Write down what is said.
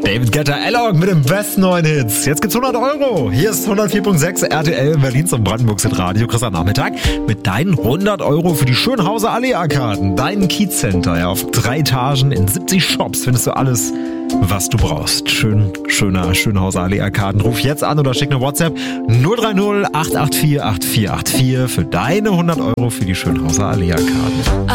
David Guetta, Alok mit den besten neuen Hits. Jetzt gibt's 100 €. Hier ist 104.6 RTL Berlins und Brandenburgs Radio. Chris am Nachmittag mit deinen 100 € für die Schönhauser Allee-Arkaden. Dein Kiezcenter, ja, auf 3 Etagen in 70 Shops findest du alles, was du brauchst. Schönhauser Allee-Arkaden. Ruf jetzt an oder schick eine WhatsApp 030 884 8484 für deine 100 € für die Schönhauser Allee-Arkaden.